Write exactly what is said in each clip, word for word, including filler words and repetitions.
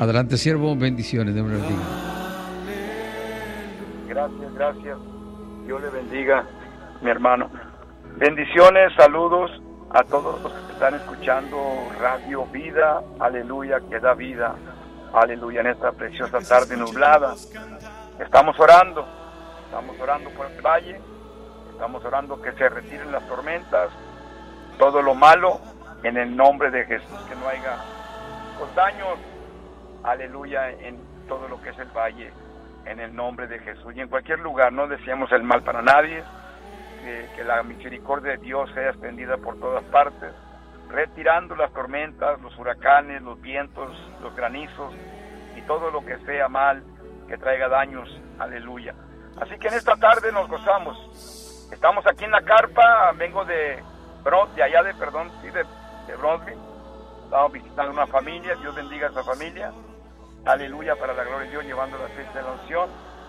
Adelante, siervo, bendiciones, Dios le bendiga. Gracias, gracias. Dios le bendiga, mi hermano. Bendiciones, saludos a todos los que están escuchando Radio Vida, aleluya, que da vida, aleluya, en esta preciosa tarde nublada. Estamos orando, estamos orando por el valle, estamos orando que se retiren las tormentas, todo lo malo, en el nombre de Jesús, que no haya pues, daños, aleluya, en todo lo que es el valle, en el nombre de Jesús. Y en cualquier lugar, no deseamos el mal para nadie, que, que la misericordia de Dios sea extendida por todas partes, retirando las tormentas, los huracanes, los vientos, los granizos, y todo lo que sea mal, que traiga daños, aleluya. Así que en esta tarde nos gozamos. Estamos aquí en la carpa, vengo de Bron, de allá de, perdón, sí, de, de Brownsville. Estamos visitando una familia, Dios bendiga a esa familia. Aleluya, para la gloria de Dios, llevando la fiesta de la unción.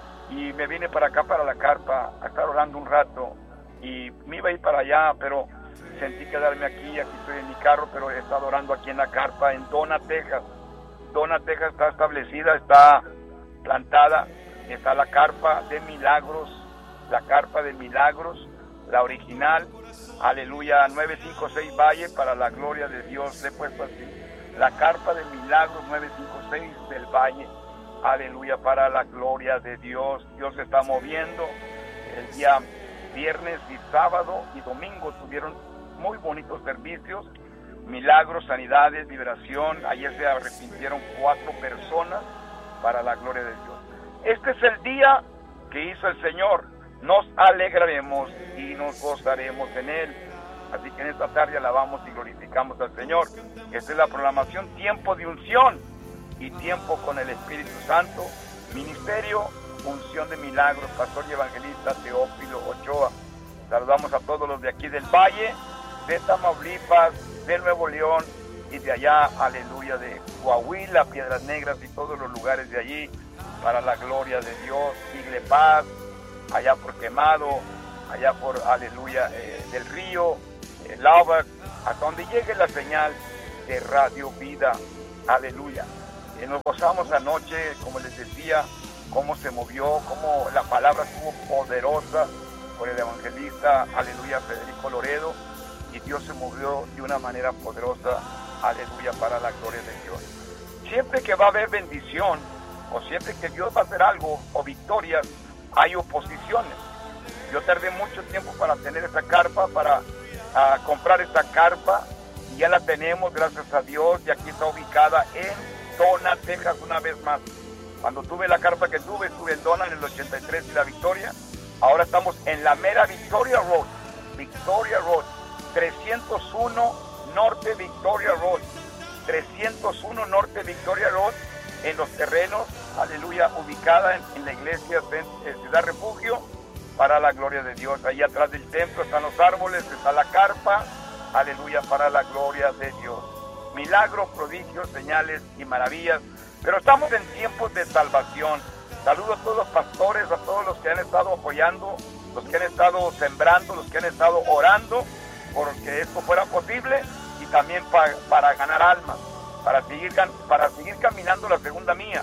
Y me vine para acá, para la carpa, a estar orando un rato. Y me iba a ir para allá, pero sentí quedarme aquí. Aquí estoy en mi carro, pero he estado orando aquí en la carpa, en Donna, Texas. Donna, Texas está establecida, está plantada. Está la carpa de milagros, la carpa de milagros, la original. Aleluya, nueve cinco seis Valle, para la gloria de Dios. Le he puesto así. La carpa de milagros nueve cinco seis del Valle, aleluya, para la gloria de Dios. Dios se está moviendo. El día viernes y sábado y domingo tuvieron muy bonitos servicios, milagros, sanidades, liberación. Ayer se arrepintieron cuatro personas, para la gloria de Dios. Este es el día que hizo el Señor, nos alegraremos y nos gozaremos en Él. Así que en esta tarde alabamos y glorificamos al Señor. Esta es la programación, tiempo de unción y tiempo con el Espíritu Santo. Ministerio, unción de milagros, pastor y evangelista Teófilo Ochoa. Saludamos a todos los de aquí del Valle, de Tamaulipas, de Nuevo León y de allá, aleluya, de Coahuila, Piedras Negras y todos los lugares de allí, para la gloria de Dios. Sigle Paz, allá por Quemado, allá por, aleluya, eh, del Río, eh, Lava, hasta donde llegue la señal de Radio Vida, aleluya. Eh, nos gozamos anoche, como les decía, cómo se movió, cómo la palabra estuvo poderosa por el evangelista, aleluya, Federico Loredo, y Dios se movió de una manera poderosa, aleluya, para la gloria de Dios. Siempre que va a haber bendición, o siempre que Dios va a hacer algo, o victorias, hay oposiciones. Yo tardé mucho tiempo para tener esta carpa, para uh, comprar esta carpa, y ya la tenemos, gracias a Dios, y aquí está ubicada en Donna, Texas, una vez más. Cuando tuve la carpa que tuve, estuve en Donna en el ochenta y tres y la Victoria. Ahora estamos en la mera Victoria Road, Victoria Road, trescientos uno Norte Victoria Road, trescientos uno Norte Victoria Road, en los terrenos, aleluya, ubicada en, en la iglesia de Ciudad Refugio, para la gloria de Dios. Ahí atrás del templo están los árboles, está la carpa, aleluya, para la gloria de Dios. Milagros, prodigios, señales y maravillas, pero estamos en tiempos de salvación. Saludo a todos los pastores, a todos los que han estado apoyando, los que han estado sembrando, los que han estado orando, porque esto fuera posible, y también pa, para ganar almas, para seguir, para seguir caminando la segunda mía.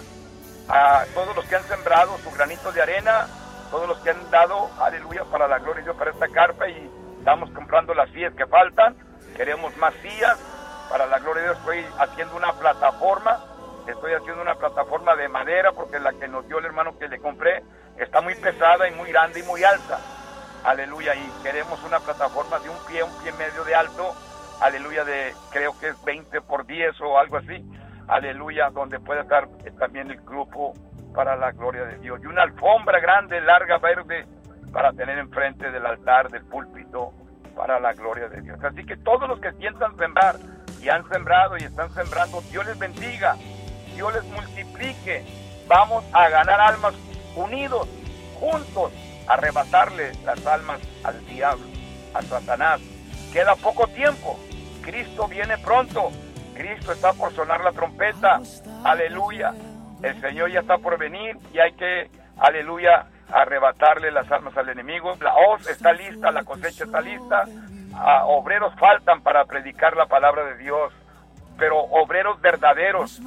A todos los que han sembrado su granito de arena, todos los que han dado, aleluya, para la gloria de Dios, para esta carpa, y estamos comprando las sillas que faltan. Queremos más sillas, para la gloria de Dios. Estoy haciendo una plataforma, estoy haciendo una plataforma de madera, porque la que nos dio el hermano que le compré está muy pesada y muy grande y muy alta, aleluya, y queremos una plataforma de un pie, un pie medio de alto, aleluya, de creo que es veinte por diez o algo así, aleluya, donde pueda estar también el grupo, para la gloria de Dios, y una alfombra grande, larga, verde, para tener enfrente del altar, del púlpito, para la gloria de Dios. Así que todos los que sientan sembrar, y han sembrado y están sembrando, Dios les bendiga, Dios les multiplique. Vamos a ganar almas unidos, juntos, arrebatarle las almas al diablo, a Satanás. Queda poco tiempo, Cristo viene pronto, Cristo está por sonar la trompeta, aleluya, el Señor ya está por venir, y hay que, aleluya, arrebatarle las almas al enemigo. La hoz está lista, la cosecha está lista, uh, obreros faltan para predicar la palabra de Dios, pero obreros verdaderos,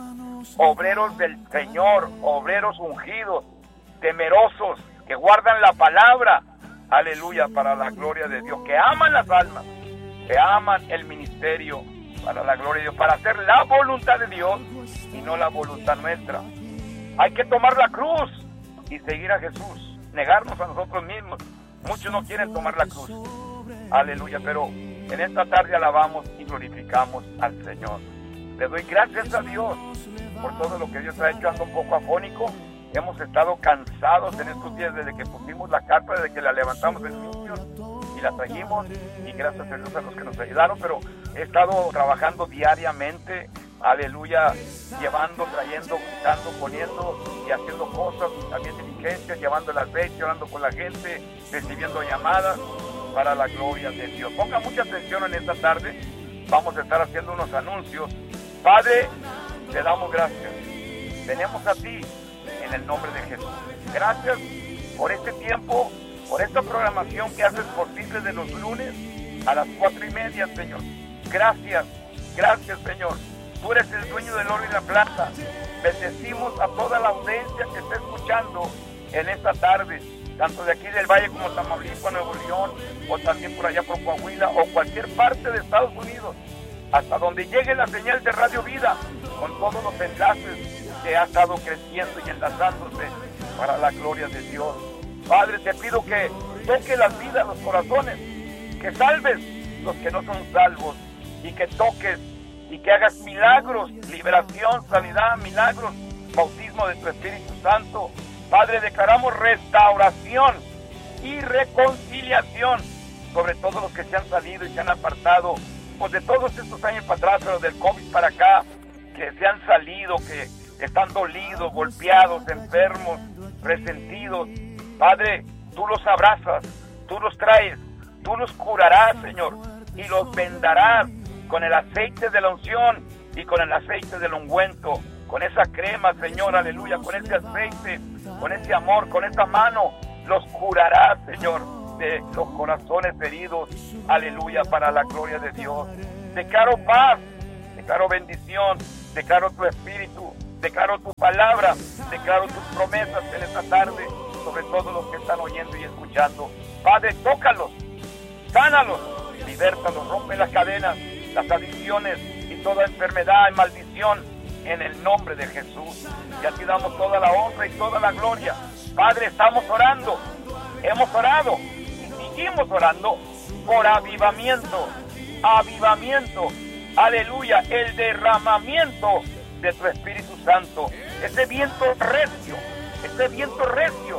obreros del Señor, obreros ungidos, temerosos, que guardan la palabra, aleluya, para la gloria de Dios, que aman las almas, que aman el ministerio para la gloria de Dios, para hacer la voluntad de Dios y no la voluntad nuestra. Hay que tomar la cruz y seguir a Jesús, negarnos a nosotros mismos. Muchos no quieren tomar la cruz, aleluya, pero en esta tarde alabamos y glorificamos al Señor. Le doy gracias a Dios por todo lo que Dios ha hecho. Ando un poco afónico. Hemos estado cansados en estos días desde que pusimos la carpa, desde que la levantamos del sitio y la trajimos, y gracias a Dios a los que nos ayudaron, pero he estado trabajando diariamente, aleluya, llevando, trayendo, quitando, poniendo y haciendo cosas, también diligencias, llevando el aceite, orando con la gente, recibiendo llamadas para la gloria de Dios. Ponga mucha atención en esta tarde, vamos a estar haciendo unos anuncios. Padre, te damos gracias, tenemos a ti en el nombre de Jesús. Gracias por este tiempo, por esta programación que haces posible de los lunes a las cuatro y media, Señor. Gracias, gracias, Señor. Tú eres el dueño del oro y la plata. Bendecimos a toda la audiencia que está escuchando en esta tarde, tanto de aquí del Valle como Tamaulipas, Nuevo León, o también por allá por Coahuila, o cualquier parte de Estados Unidos, hasta donde llegue la señal de Radio Vida, con todos los enlaces que ha estado creciendo y enlazándose para la gloria de Dios. Padre, te pido que toque las vidas, los corazones, que salves los que no son salvos, y que toques y que hagas milagros, liberación, sanidad, milagros, bautismo de tu Espíritu Santo. Padre, declaramos restauración y reconciliación sobre todos los que se han salido y se han apartado, pues de todos estos años para atrás, pero del COVID para acá, que se han salido, que están dolidos, golpeados, enfermos, resentidos. Padre, tú los abrazas, tú los traes, tú los curarás, Señor, y los vendarás con el aceite de la unción y con el aceite del ungüento, con esa crema, Señor, aleluya, con ese aceite, con ese amor, con esa mano, los curarás, Señor, de los corazones heridos, aleluya, para la gloria de Dios. Declaro paz, declaro bendición, declaro tu espíritu, declaro tu palabra, declaro tus promesas en esta tarde sobre todos los que están oyendo y escuchando. Padre, tócalos, sánalos, libértalos, rompe las cadenas, las adicciones y toda enfermedad y maldición en el nombre de Jesús. Y así damos toda la honra y toda la gloria. Padre, estamos orando, hemos orado y seguimos orando por avivamiento, avivamiento, aleluya, el derramamiento de tu Espíritu Santo, ese viento recio, ese viento recio,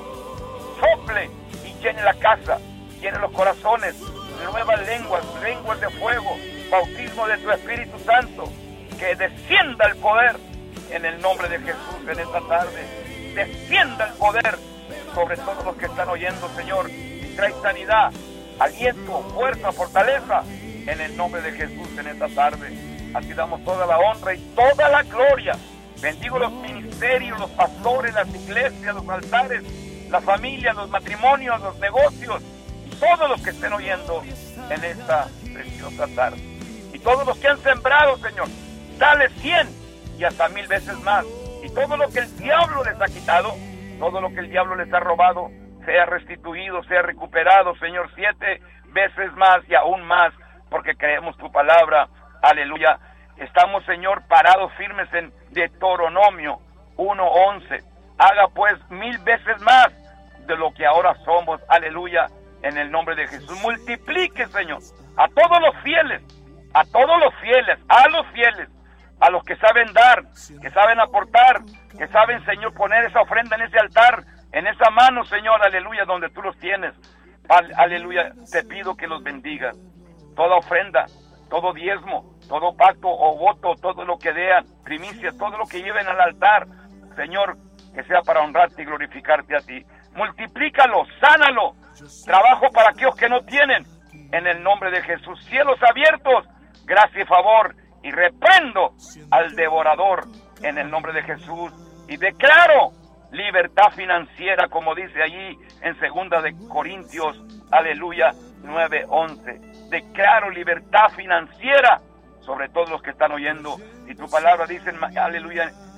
sople y llene la casa, llene los corazones, nuevas lenguas, lenguas de fuego, bautismo de tu Espíritu Santo, que descienda el poder en el nombre de Jesús en esta tarde, descienda el poder sobre todos los que están oyendo, Señor, y trae sanidad, aliento, fuerza, fortaleza en el nombre de Jesús en esta tarde. Así damos toda la honra y toda la gloria. Bendigo los ministerios, los pastores, las iglesias, los altares, la familia, los matrimonios, los negocios, y todos los que estén oyendo en esta preciosa tarde. Y todos los que han sembrado, Señor, dale cien y hasta mil veces más. Y todo lo que el diablo les ha quitado, todo lo que el diablo les ha robado, sea restituido, sea recuperado, Señor, siete veces más y aún más, porque creemos tu palabra. Aleluya. Estamos, Señor, parados firmes en Deuteronomio uno once. Haga pues mil veces más de lo que ahora somos. Aleluya. En el nombre de Jesús. Multiplique, Señor, a todos los fieles, a todos los fieles, a los fieles, a los que saben dar, que saben aportar, que saben, Señor, poner esa ofrenda en ese altar, en esa mano, Señor, aleluya, donde tú los tienes. Aleluya. Te pido que los bendigas. Toda ofrenda, todo diezmo, todo pacto o voto, todo lo que dean, primicias, todo lo que lleven al altar, Señor, que sea para honrarte y glorificarte a ti. Multiplícalo, sánalo, trabajo para aquellos que no tienen, en el nombre de Jesús. Cielos abiertos, gracia y favor, y reprendo al devorador en el nombre de Jesús. Y declaro libertad financiera, como dice allí en segunda de Corintios, aleluya, nueve once. Declaro libertad financiera sobre todos los que están oyendo. Y tu palabra dice, aleluya,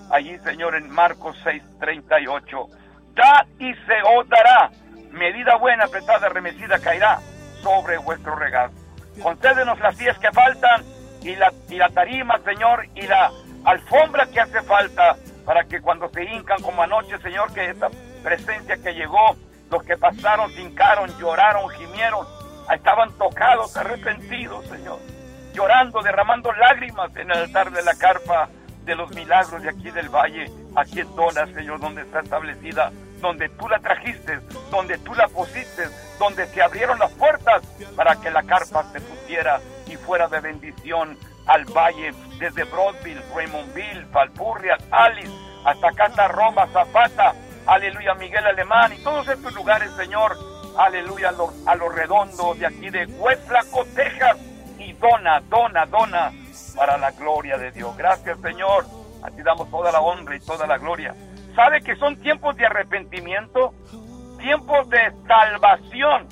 allí, Señor, en Marcos seis treinta y ocho. Dad y se os dará, medida buena, apretada, remecida, caerá sobre vuestro regazo. Concédenos las sillas que faltan y la, y la tarima, Señor, y la alfombra que hace falta, para que cuando se hincan como anoche, Señor, que esta presencia que llegó, los que pasaron, se hincaron, lloraron, gimieron, estaban tocados, arrepentidos, Señor, llorando, derramando lágrimas en el altar de la carpa de los milagros de aquí del valle, aquí en Dona, Señor, donde está establecida, donde tú la trajiste, donde tú la pusiste, donde se abrieron las puertas para que la carpa se pusiera y fuera de bendición al valle, desde Broadville, Raymondville, Valpurria, Alice, hasta Cata, Roma, Zapata, aleluya, Miguel Alemán y todos estos lugares, Señor, aleluya, a lo, a lo redondo de aquí de Hueslaco, Texas, y Dona, Dona, Dona, para la gloria de Dios. Gracias, Señor, a ti damos toda la honra y toda la gloria. ¿Sabe que son tiempos de arrepentimiento? Tiempos de salvación.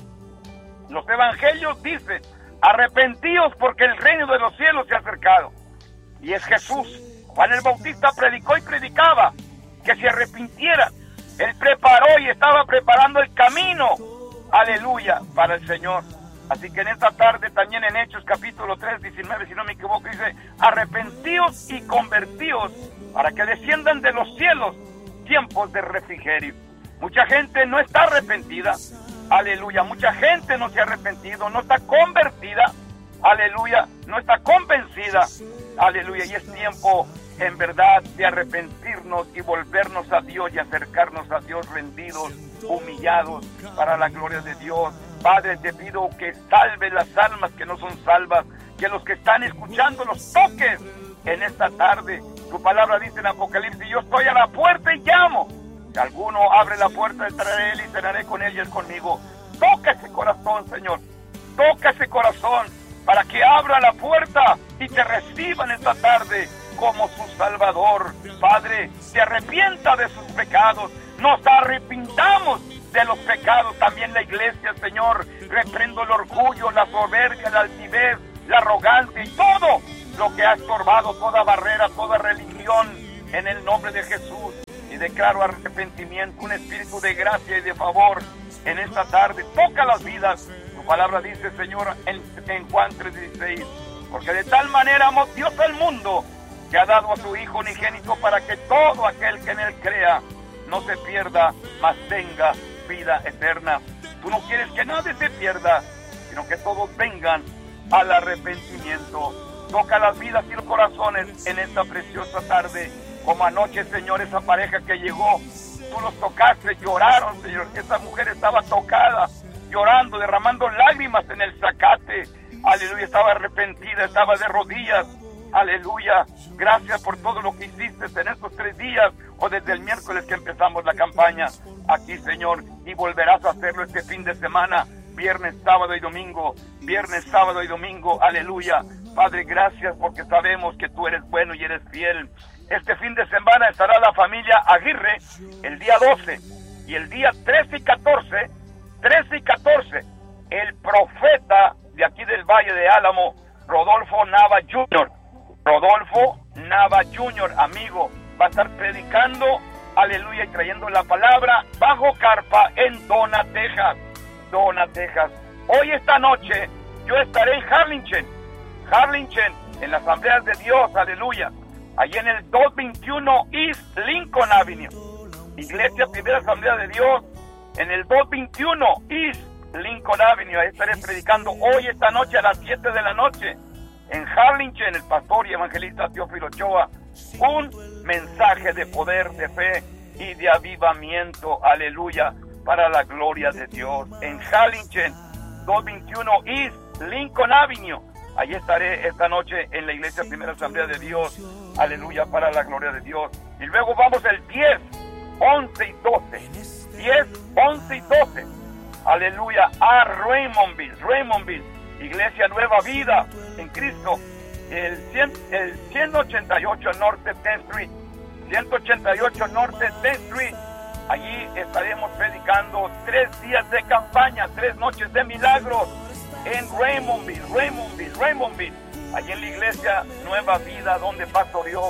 Los evangelios dicen, arrepentíos porque el reino de los cielos se ha acercado. Y es Jesús. Juan el Bautista predicó y predicaba que se arrepintieran. Él preparó y estaba preparando el camino, aleluya, para el Señor. Así que en esta tarde también en Hechos capítulo tres, diecinueve, si no me equivoco, dice, arrepentíos y convertíos para que desciendan de los cielos tiempos de refrigerio. Mucha gente no está arrepentida, aleluya, mucha gente no se ha arrepentido, no está convertida, aleluya, no está convencida, aleluya, y es tiempo en verdad de arrepentirnos y volvernos a Dios y acercarnos a Dios rendidos, humillados, para la gloria de Dios. Padre, te pido que salve las almas que no son salvas, que los que están escuchando los toques en esta tarde. Tu palabra dice en Apocalipsis, yo estoy a la puerta y llamo. Si alguno abre la puerta, entraré a él y cenaré con él y él conmigo. Toca ese corazón, Señor. Toca ese corazón para que abra la puerta y te reciban esta tarde como su Salvador. Padre, se arrepienta de sus pecados. Nos arrepintamos de los pecados. También la iglesia, Señor, reprendo el orgullo, la soberbia, la altivez, la arrogancia y todo lo que ha estorbado, toda barrera, toda religión, en el nombre de Jesús. Y declaro arrepentimiento, un espíritu de gracia y de favor en esta tarde. Toca las vidas. Tu palabra dice, Señor, en, en Juan tres dieciséis, porque de tal manera amó Dios al mundo, que ha dado a su Hijo unigénito para que todo aquel que en él crea no se pierda, mas tenga vida eterna. Tú no quieres que nadie se pierda, sino que todos vengan al arrepentimiento. Toca las vidas y los corazones en esta preciosa tarde, como anoche, Señor, esa pareja que llegó, tú los tocaste, lloraron, Señor, esa mujer estaba tocada, llorando, derramando lágrimas en el zacate, aleluya, estaba arrepentida, estaba de rodillas, aleluya. Gracias por todo lo que hiciste en estos tres días o desde el miércoles que empezamos la campaña aquí, Señor, y volverás a hacerlo este fin de semana, viernes, sábado y domingo, viernes, sábado y domingo, aleluya. Padre, gracias porque sabemos que tú eres bueno y eres fiel. Este fin de semana estará la familia Aguirre el día doce y el día trece y catorce, trece y catorce, el profeta de aquí del Valle de Álamo, Rodolfo Nava junior Rodolfo Nava junior, amigo, va a estar predicando, aleluya, y trayendo la palabra bajo carpa en Dona, Texas. Dona, Texas. Hoy, esta noche, yo estaré en Harlingen, Harlingen, en la Asamblea de Dios, aleluya, allí en el doscientos veintiuno East Lincoln Avenue, Iglesia Primera Asamblea de Dios, en el doscientos veintiuno East Lincoln Avenue. Ahí estaré predicando hoy, esta noche, a las siete de la noche, en Harlingen, el pastor y evangelista Teófilo Ochoa, un mensaje de poder, de fe y de avivamiento, aleluya, para la gloria de Dios, en Harlingen, doscientos veintiuno East Lincoln Avenue. Allí estaré esta noche en la Iglesia Primera Asamblea de Dios, aleluya, para la gloria de Dios. Y luego vamos el diez, once y doce, diez, once y doce, aleluya, a Raymondville, Raymondville, Iglesia Nueva Vida en Cristo, el, cien, el ciento ochenta y ocho Norte tenth Street, ciento ochenta y ocho Norte tenth Street. Allí estaremos predicando tres días de campaña, tres noches de milagros en Raymondville, Raymondville, Raymondville, allí en la Iglesia Nueva Vida, donde pastoreó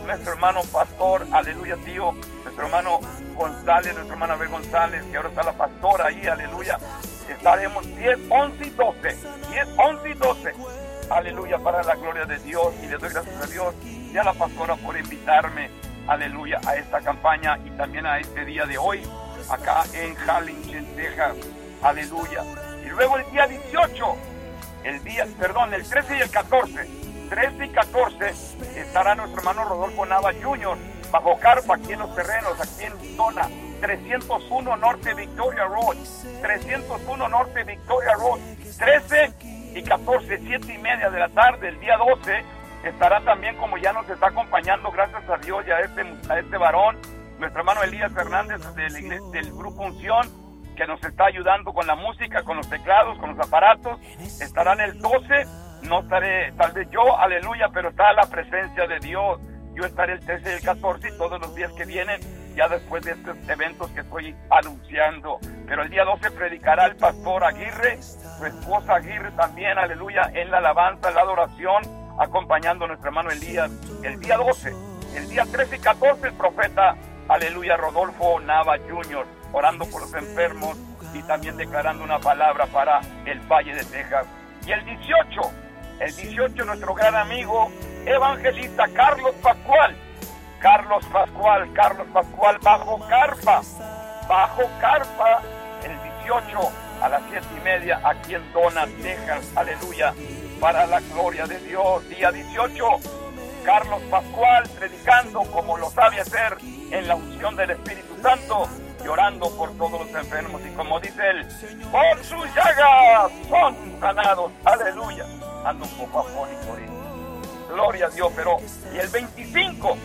nuestro hermano pastor, aleluya, tío, nuestro hermano González, nuestra hermana Abel González, que ahora está la pastora ahí, aleluya. Estaremos diez, once y doce, diez, once y doce, aleluya, para la gloria de Dios. Y le doy gracias a Dios y a la pastora por invitarme, aleluya, a esta campaña y también a este día de hoy, acá en Harlingen, Texas, aleluya. Y luego el día dieciocho, el día, perdón, el trece y el catorce, trece y catorce, estará nuestro hermano Rodolfo Nava junior bajo carpa aquí en los terrenos, aquí en zona trescientos uno Norte Victoria Road, trescientos uno Norte Victoria Road, trece y catorce, siete y media de la tarde. El día doce estará también, como ya nos está acompañando, gracias a Dios y a este, a este varón, nuestro hermano Elías Fernández del, del Grupo Unción, que nos está ayudando con la música, con los teclados, con los aparatos. Estarán el doce, no estaré tal vez yo, aleluya, pero está la presencia de Dios. Yo estaré el trece y el catorce y todos los días que vienen, ya después de estos eventos que estoy anunciando. Pero el día doce predicará el pastor Aguirre, su esposa Aguirre también, aleluya, en la alabanza, en la adoración, acompañando a nuestro hermano Elías. El día doce, el día trece y catorce, el profeta, aleluya, Rodolfo Nava junior, orando por los enfermos y también declarando una palabra para el Valle de Texas. Y el dieciocho, el dieciocho, nuestro gran amigo evangelista Carlos Pascual, Carlos Pascual, Carlos Pascual, bajo carpa, bajo carpa, el dieciocho a las siete y media, aquí en Dona, Texas, aleluya, para la gloria de Dios. Día dieciocho, Carlos Pascual predicando como lo sabe hacer en la unción del Espíritu Santo, llorando por todos los enfermos, y como dice él, por sus llagas son sanados, aleluya. Ando un poco afónico ahorita, gloria a Dios. Pero y el veinticinco,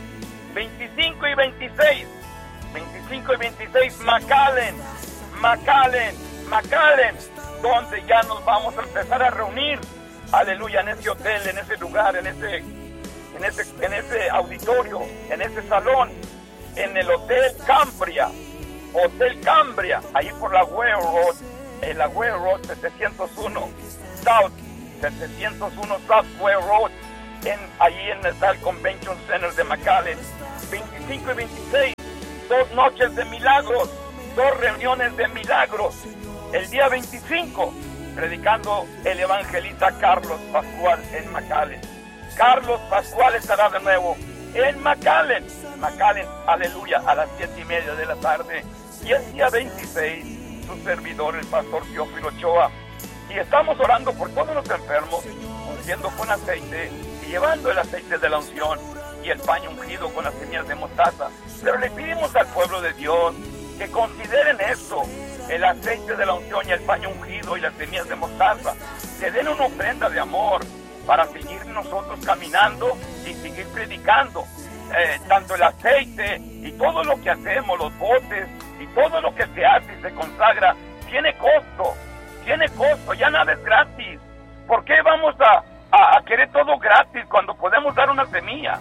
veinticinco y veintiséis, veinticinco y veintiséis, McAllen, McAllen, McAllen, donde ya nos vamos a empezar a reunir, aleluya, en ese hotel, en ese lugar, en ese, en ese, en ese auditorio, en ese salón, en el Hotel Cambria, Hotel Cambria, ahí por la Ware Road, en la Ware Road setecientos uno South, setecientos uno South Ware Road, en, ahí en el Tal Convention Center de McAllen. veinticinco y veintiséis, dos noches de milagros, dos reuniones de milagros. El día veinticinco, predicando el evangelista Carlos Pascual en McAllen. Carlos Pascual estará de nuevo en McAllen, McAllen, aleluya, a las siete y media de la tarde. Y el día veintiséis, su servidor, el pastor Teófilo Ochoa. Y estamos orando por todos los enfermos, ungiendo con aceite y llevando el aceite de la unción y el paño ungido con las semillas de mostaza. Pero le pedimos al pueblo de Dios que consideren esto, el aceite de la unción y el paño ungido y las semillas de mostaza, que den una ofrenda de amor para seguir nosotros caminando y seguir predicando. Eh, tanto el aceite y todo lo que hacemos, los botes y todo lo que se hace y se consagra, tiene costo, tiene costo, ya nada es gratis. ¿Por qué vamos a, a, a querer todo gratis cuando podemos dar una semilla,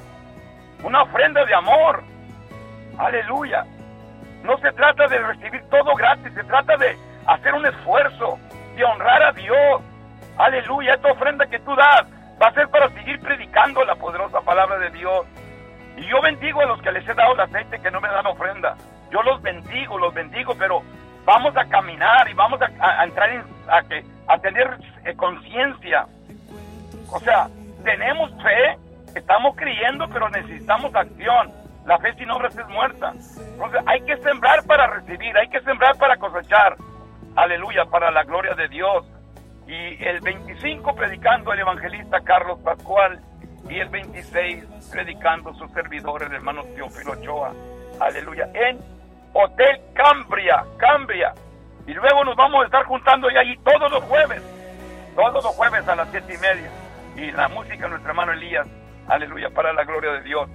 una ofrenda de amor? Aleluya. No se trata de recibir todo gratis, se trata de hacer un esfuerzo, de honrar a Dios. Aleluya, esta ofrenda que tú das va a ser para seguir predicando la poderosa palabra de Dios. Y yo bendigo a los que les he dado el aceite que no me dan ofrenda. Yo los bendigo, los bendigo, pero vamos a caminar y vamos a, a, a entrar en, a, que, a tener eh, conciencia. O sea, tenemos fe, estamos creyendo, pero necesitamos acción. La fe sin obras es muerta. Entonces hay que sembrar para recibir, hay que sembrar para cosechar. Aleluya, para la gloria de Dios. Y el veinticinco predicando el evangelista Carlos Pascual, y el veintiséis predicando su servidor, el hermano Teófilo Ochoa. Aleluya, en Hotel Cambria, Cambria. Y luego nos vamos a estar juntando ya allí todos los jueves, todos los jueves a las siete y media. Y la música de nuestro hermano Elías, aleluya, para la gloria de Dios.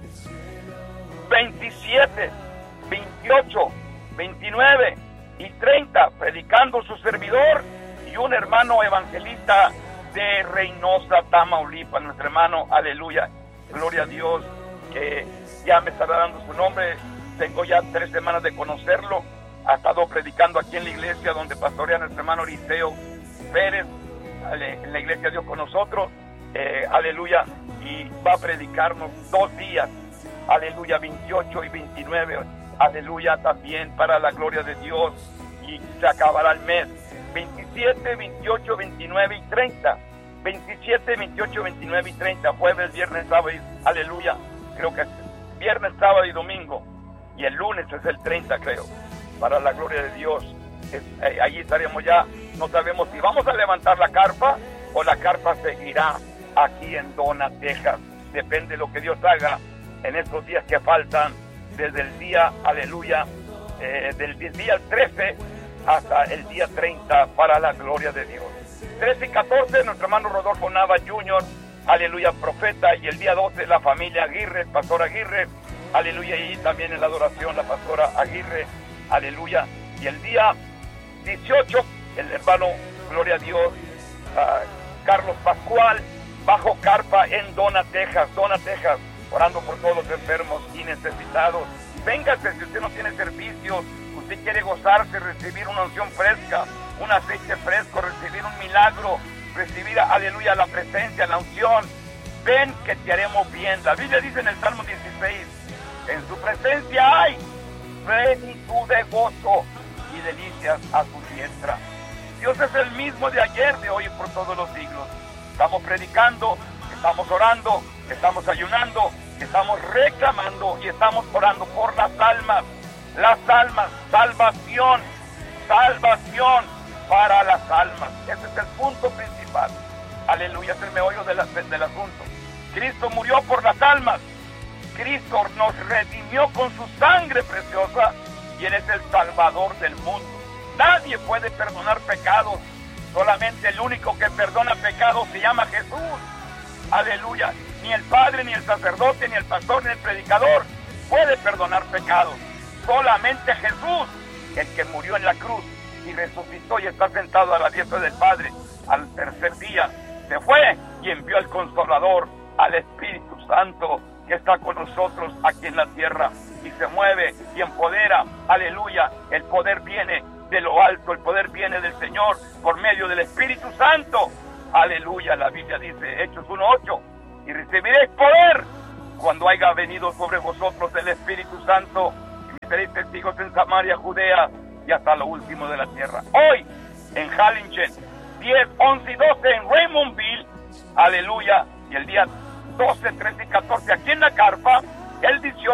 veintisiete, veintiocho, veintinueve y treinta, predicando su servidor y un hermano evangelista de Reynosa, Tamaulipas, nuestro hermano, aleluya, gloria a Dios, que ya me estará dando su nombre. Tengo ya tres semanas de conocerlo. Ha estado predicando aquí en la iglesia donde pastorea nuestro hermano Eliseo Pérez, en la iglesia Dios con nosotros, eh, aleluya, y va a predicarnos dos días, aleluya, veintiocho y veintinueve, aleluya, también para la gloria de Dios, y se acabará el mes, veintisiete, veintiocho, veintinueve y treinta, veintisiete, veintiocho, veintinueve y treinta, jueves, viernes, sábado, y, aleluya, creo que es viernes, sábado y domingo, y el lunes es el treinta, creo, para la gloria de Dios. Es, eh, allí estaremos ya, no sabemos si vamos a levantar la carpa o la carpa seguirá aquí en Dona, Texas, depende de lo que Dios haga en estos días que faltan, desde el día, aleluya, eh, del día trece hasta el día treinta, para la gloria de Dios. trece y catorce, nuestro hermano Rodolfo Nava junior, aleluya, profeta, y el día doce la familia Aguirre, el pastor Aguirre, aleluya, y también en la adoración la pastora Aguirre, aleluya, y el día dieciocho, el hermano, gloria a Dios, uh, Carlos Pascual, bajo carpa en Dona, Texas, Dona, Texas, orando por todos los enfermos y necesitados. Véngase, si usted no tiene servicios, usted quiere gozarse, recibir una unción fresca, un aceite fresco, recibir un milagro, recibir, aleluya, la presencia, la unción. Ven que te haremos bien. La Biblia dice en el Salmo dieciséis, en su presencia hay plenitud de gozo y delicias a su diestra. Dios es el mismo de ayer, de hoy y por todos los siglos. Estamos predicando, estamos orando, estamos ayunando, estamos reclamando y estamos orando por las almas, las almas, salvación, salvación para las almas. Ese es el punto principal. Aleluya, es el meollo de la, del asunto. Cristo murió por las almas. Cristo nos redimió con su sangre preciosa y Él es el Salvador del mundo. Nadie puede perdonar pecados. Solamente el único que perdona pecados se llama Jesús. Aleluya. Ni el Padre, ni el sacerdote, ni el pastor, ni el predicador puede perdonar pecados. Solamente Jesús, el que murió en la cruz y resucitó y está sentado a la diestra del Padre, al tercer día se fue y envió al Consolador, al Espíritu Santo, que está con nosotros aquí en la tierra y se mueve y empodera. Aleluya. El poder viene de lo alto, el poder viene del Señor por medio del Espíritu Santo. Aleluya. La Biblia dice, Hechos uno ocho, y recibiréis poder cuando haya venido sobre vosotros el Espíritu Santo, y me seréis testigos en Samaria, Judea y hasta lo último de la tierra. Hoy en Harlingen, diez, once y doce en Raymondville, aleluya, y el día doce, trece y catorce aquí en la carpa, el dieciocho